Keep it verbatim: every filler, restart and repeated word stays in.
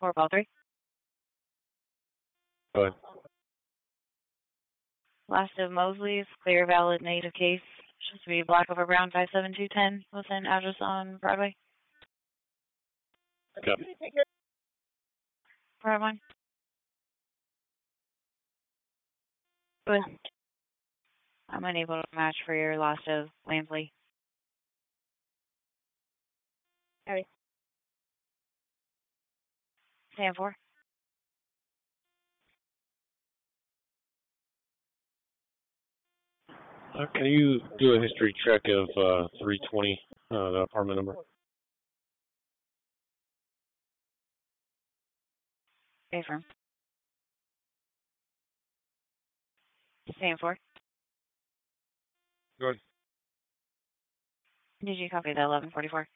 four ball three. Go ahead. Last of Mosley's clear valid native case. Should be black over brown five seven two ten within address on Broadway. Copy. Broadway. Good. I'm unable to match for your last of Lampley. Sorry. Stand for. Uh, can you do a history check of uh, three twenty, uh, the apartment number? Affirm. Stand for. Good. Did you copy the eleven forty-four?